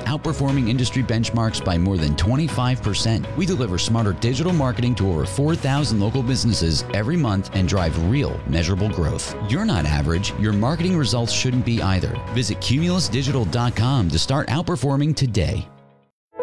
outperforming industry benchmarks by more than 25%. We deliver smarter digital marketing to over 4,000 local businesses every month and drive real, measurable growth. You're not average. Your marketing results shouldn't be either. Visit cumulusdigital.com to start outperforming today.